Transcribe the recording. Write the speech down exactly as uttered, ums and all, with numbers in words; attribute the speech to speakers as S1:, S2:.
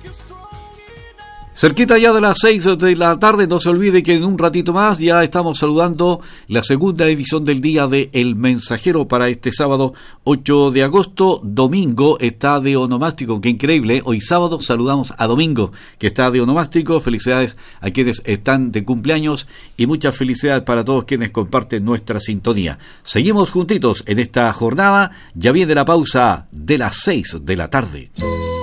S1: Cerquita ya de las seis de la tarde, no se olvide que en un ratito más ya estamos saludando la segunda edición del día de El Mensajero para este sábado ocho de agosto. Domingo está de onomástico, qué increíble. Hoy sábado saludamos a Domingo, que está de onomástico. Felicidades a quienes están de cumpleaños y muchas felicidades para todos quienes comparten nuestra sintonía. Seguimos juntitos en esta jornada, ya viene la pausa de las seis de la tarde.